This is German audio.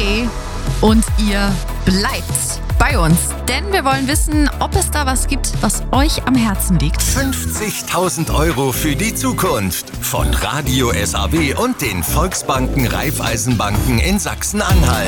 SAW und ihr bleibt bei uns, denn wir wollen wissen, ob es da was gibt, was euch am Herzen liegt. 50.000 € für die Zukunft von Radio SAW und den Volksbanken Raiffeisenbanken in Sachsen-Anhalt.